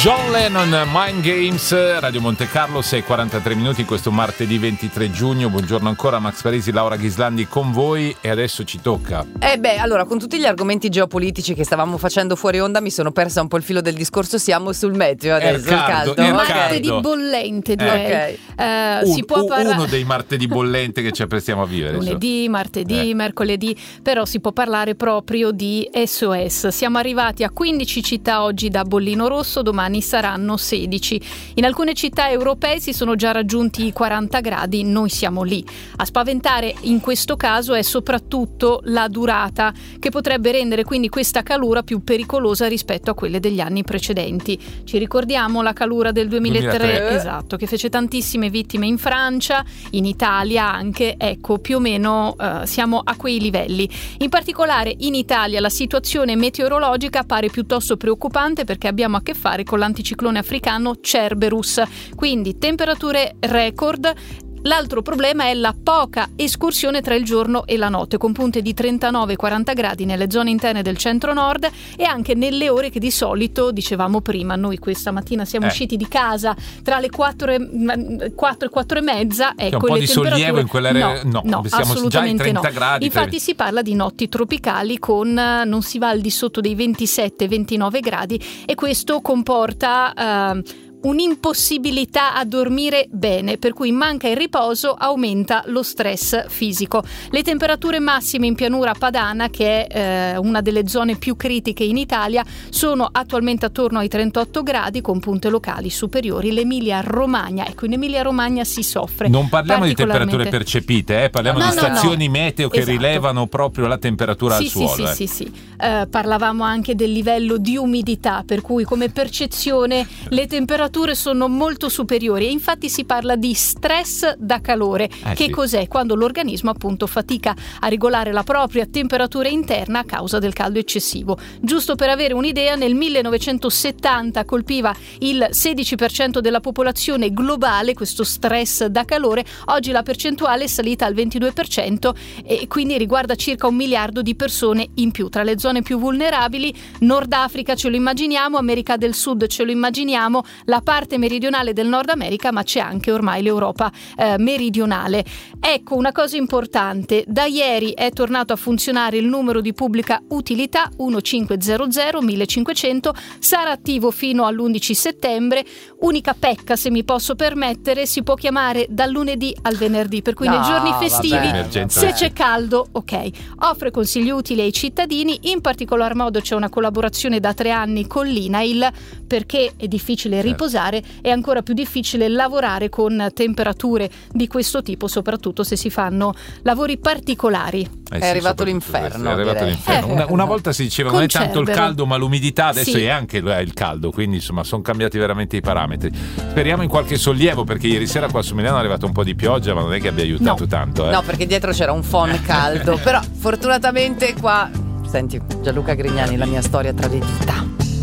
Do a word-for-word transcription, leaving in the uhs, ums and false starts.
John Lennon, Mind Games, Radio Monte Carlo, sei e quarantatré minuti, questo martedì ventitré giugno. Buongiorno ancora, Max Parisi, Laura Ghislandi con voi, e adesso ci tocca. Eh beh, allora, con tutti gli argomenti geopolitici che stavamo facendo fuori onda, mi sono persa un po' il filo del discorso. Siamo sul meteo adesso, il caldo, il caldo. il martedì caldo. bollente, direi. Eh, Eh, Un, si può u- parla- uno dei martedì bollenti che ci apprestiamo a vivere. lunedì, martedì, Eh. mercoledì, però si può parlare proprio di S O S. Siamo arrivati a quindici città oggi da bollino rosso, domani saranno sedici. In alcune città europee si sono già raggiunti i quaranta gradi, noi siamo lì. A spaventare in questo caso è soprattutto la durata, che potrebbe rendere quindi questa calura più pericolosa rispetto a quelle degli anni precedenti. Ci ricordiamo la calura del duemilatré, duemilatré. esatto, che fece tantissime vittime in Francia, in Italia anche, ecco, più o meno eh, siamo a quei livelli. In particolare in Italia la situazione meteorologica pare piuttosto preoccupante, perché abbiamo a che fare con l'anticiclone africano Cerberus, quindi temperature record. L'altro problema è la poca escursione tra il giorno e la notte, con punte di trentanove quaranta gradi nelle zone interne del centro-nord e anche nelle ore che di solito, dicevamo prima, noi questa mattina siamo Eh. usciti di casa tra le quattro e quattro e mezza. C'è Ecco, un po' le di temperature... sollievo in quelle aree- no, no, siamo già ai assolutamente trenta no. gradi. Infatti si parla di notti tropicali con eh, non si va al di sotto dei ventisette ventinove gradi, e questo comporta eh, un'impossibilità a dormire bene, per cui manca il riposo, aumenta lo stress fisico. Le temperature massime in pianura padana, che è eh, una delle zone più critiche in Italia, sono attualmente attorno ai trentotto gradi, con punte locali superiori. L'Emilia Romagna, ecco, in Emilia Romagna si soffre. Non parliamo di particolarmente. temperature percepite, eh? parliamo No, di no, stazioni no. meteo che Esatto. rilevano proprio la temperatura Sì, al sì, suolo. sì, eh. sì, sì. Eh, parlavamo anche del livello di umidità, per cui come percezione le temperature sono molto superiori, e infatti si parla di stress da calore. Eh, che sì. cos'è? Quando l'organismo appunto fatica a regolare la propria temperatura interna a causa del caldo eccessivo. Giusto per avere un'idea, nel millenovecentosettanta colpiva il sedici per cento della popolazione globale questo stress da calore. Oggi la percentuale è salita al ventidue per cento e quindi riguarda circa un miliardo di persone in più. Tra le zone più vulnerabili, Nord Africa ce lo immaginiamo, America del Sud ce lo immaginiamo, la parte meridionale del Nord America, ma c'è anche ormai l'Europa eh, meridionale. Ecco una cosa importante: da ieri è tornato a funzionare il numero di pubblica utilità uno cinque zero zero millecinquecento, sarà attivo fino all'undici settembre. Unica pecca, se mi posso permettere, si può chiamare dal lunedì al venerdì, per cui No, nei giorni festivi, vabbè. Emergenza. se c'è caldo, ok. Offre consigli utili ai cittadini, in particolar modo c'è una collaborazione da tre anni con l'I N A I L, perché è difficile riposare, è ancora più difficile lavorare con temperature di questo tipo, soprattutto se si fanno lavori particolari. Eh È sì, arrivato soprattutto l'inferno, questo, È arrivato direi. l'inferno. Eh. Una, una volta si diceva Con non è tanto il Cerbero. caldo ma l'umidità, adesso Sì. è anche il il caldo, quindi insomma sono cambiati veramente i parametri. Speriamo in qualche sollievo, perché ieri sera qua su Milano è arrivata un po' di pioggia, ma non è che abbia aiutato No. tanto. Eh. No, perché dietro c'era un phon caldo. Però fortunatamente qua, senti, Gianluca Grignani, la mia storia tra le dita.